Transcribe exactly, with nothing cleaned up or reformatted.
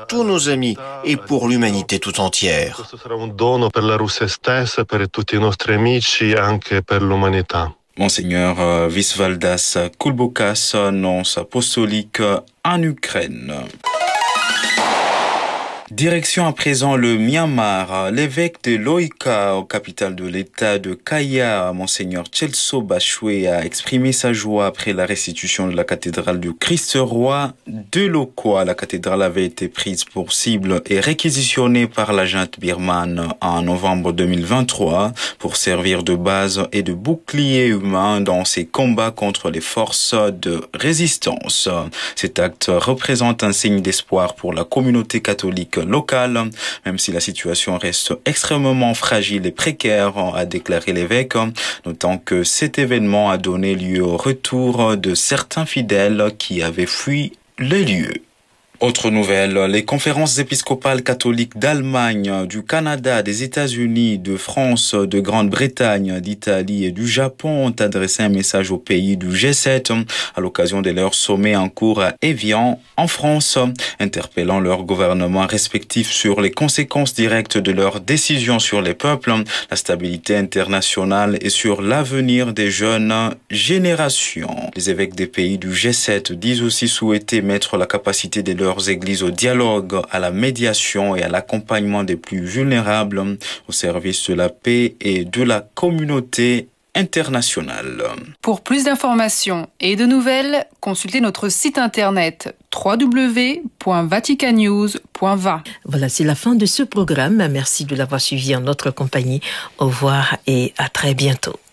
tous nos amis et pour l'humanité tout entière. Questo sarà un dono per la Russia stessa, per tutti i nostri amici e anche per l'umanità. Monseigneur Visvaldas Kulbokas, nonce apostolique en Ukraine. Direction à présent le Myanmar. L'évêque de Loika, capitale de l'État de Kaya, Monseigneur Chelso Bachwe, a exprimé sa joie après la restitution de la cathédrale du Christ-Roi de Lokwa. La cathédrale avait été prise pour cible et réquisitionnée par la junte birmane en novembre deux mille vingt-trois pour servir de base et de bouclier humain dans ses combats contre les forces de résistance. Cet acte représente un signe d'espoir pour la communauté catholique locale, même si la situation reste extrêmement fragile et précaire, a déclaré l'évêque, notant que cet événement a donné lieu au retour de certains fidèles qui avaient fui les lieux. Autre nouvelle, les conférences épiscopales catholiques d'Allemagne, du Canada, des États-Unis, de France, de Grande-Bretagne, d'Italie et du Japon ont adressé un message aux pays du G sept à l'occasion de leur sommet en cours à Évian, en France, interpellant leurs gouvernements respectifs sur les conséquences directes de leurs décisions sur les peuples, la stabilité internationale et sur l'avenir des jeunes générations. Les évêques des pays du G sept disent aussi souhaiter mettre la capacité de leurs églises au dialogue, à la médiation et à l'accompagnement des plus vulnérables au service de la paix et de la communauté internationale. Pour plus d'informations et de nouvelles, consultez notre site internet w w w point vatican news point v a. Voilà, c'est la fin de ce programme. Merci de l'avoir suivi en notre compagnie. Au revoir et à très bientôt.